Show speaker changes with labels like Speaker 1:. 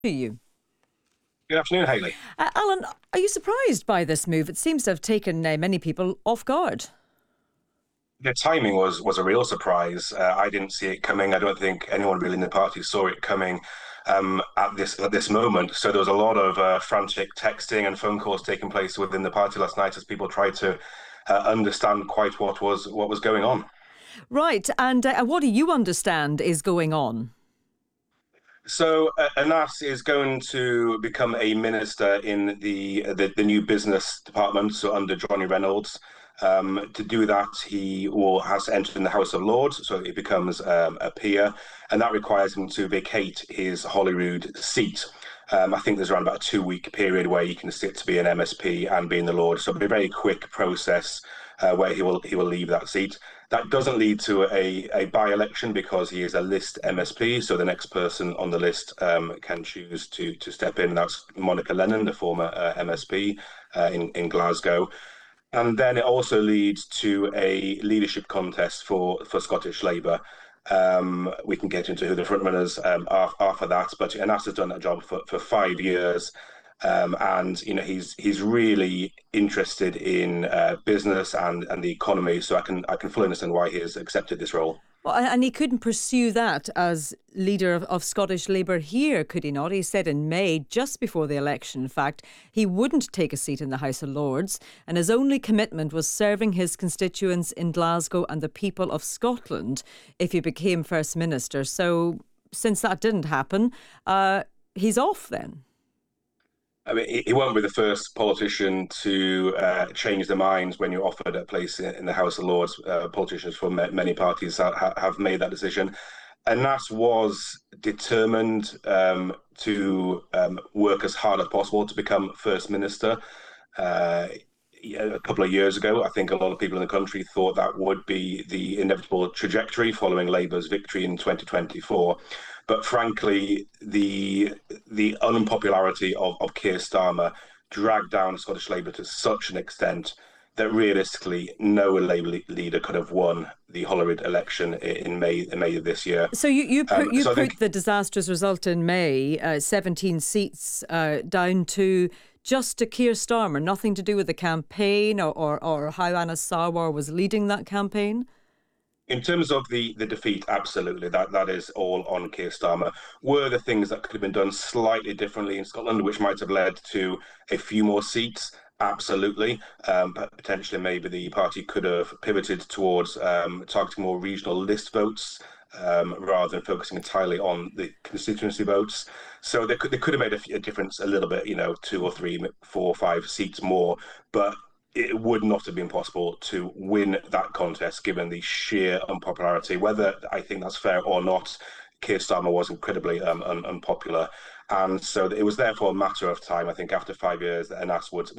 Speaker 1: To you.
Speaker 2: Good afternoon, Hayley.
Speaker 1: Alan, are you surprised by this move? It seems to have taken many people off guard.
Speaker 2: The timing was a real surprise. I didn't see it coming. I don't think anyone really in the party saw it coming at this moment. So there was a lot of frantic texting and phone calls taking place within the party last night as people tried to understand quite what was going on.
Speaker 1: Right, and what do you understand is going on?
Speaker 2: So Anas is going to become a minister in the new business department, so under Johnny Reynolds. To do that, he will has to enter in the House of Lords, so he becomes a peer, and that requires him to vacate his Holyrood seat. I think there's around about a 2 week period where you can sit to be an MSP and be in the Lord. So it'll be a very quick process where he will leave that seat. That doesn't lead to a by-election because he is a list MSP. So the next person on the list can choose to step in. That's Monica Lennon, the former MSP in Glasgow. And then it also leads to a leadership contest for Scottish Labour. We can get into who the frontrunners are for that, but Anas has done that job for 5 years, and he's really interested in business and the economy. So I can fully understand why he has accepted this role.
Speaker 1: Well, and he couldn't pursue that as leader of Scottish Labour here, could he not? He said in May, just before the election, in fact, he wouldn't take a seat in the House of Lords, and his only commitment was serving his constituents in Glasgow and the people of Scotland if he became First Minister. So since that didn't happen, he's off then.
Speaker 2: I mean, he won't be the first politician to change their minds when you're offered a place in the House of Lords. Politicians from many parties have made that decision. And that was determined to work as hard as possible to become First Minister. A couple of years ago, I think a lot of people in the country thought that would be the inevitable trajectory following Labour's victory in 2024. But frankly, the unpopularity of Keir Starmer dragged down Scottish Labour to such an extent that realistically no Labour leader could have won the Holyrood election in May of this year.
Speaker 1: So you put the disastrous result in May, 17 seats down to just to Keir Starmer, nothing to do with the campaign or how Anas Sarwar was leading that campaign?
Speaker 2: In terms of the defeat, absolutely, that is all on Keir Starmer. Were there things that could have been done slightly differently in Scotland, which might have led to a few more seats? Absolutely. But potentially maybe the party could have pivoted towards targeting more regional list votes rather than focusing entirely on the constituency votes. So they could have made a difference a little bit, 2 or 3, 4, 5 seats more, but it would not have been possible to win that contest given the sheer unpopularity. Whether I think that's fair or not, Keir Starmer was incredibly unpopular. And so it was therefore a matter of time, I think, after 5 years that Anas would